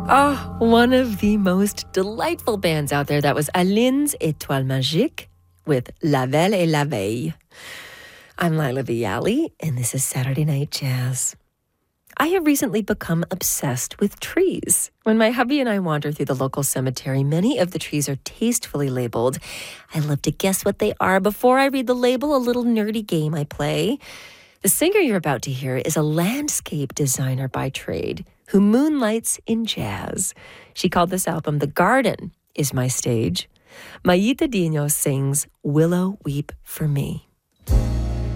Oh, one of the most delightful bands out there. That was Aline's Étoile Magique with La Belle et la Veille. I'm Lila Viali, and this is Saturday Night Jazz. I have recently become obsessed with trees. When my hubby and I wander through the local cemetery, many of the trees are tastefully labeled. I love to guess what they are before I read the label, a little nerdy game I play. The singer you're about to hear is a landscape designer by trade who moonlights in jazz. She called this album The Garden Is My Stage. Mayita Dino sings Willow Weep for Me.